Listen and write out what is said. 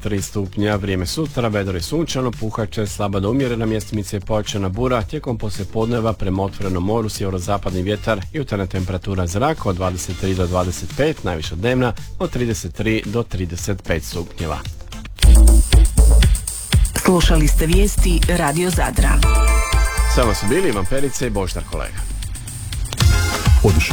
23 stupnja. Vrijeme sutra, vedro je sunčano, puhaće, slaba do umjerena, mjestimice je pojačana bura, tijekom poslijepodneva prema otvorenom moru sjeverozapadni vjetar, jutarnja temperatura zraka od 23 do 25, najviša dnevna od 33 do 35 stupnjeva. Slušali ste vijesti Radio Zadra. Samo su bili Ivan Perica i Boždar Kolega. Od